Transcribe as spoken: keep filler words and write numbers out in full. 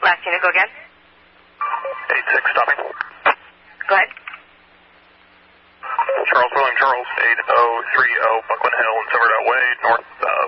Last unit, go again. eight six, stopping. Go ahead. Charles William Charles, eight oh three oh, Buckland Hill and Silverdale Way, north uh,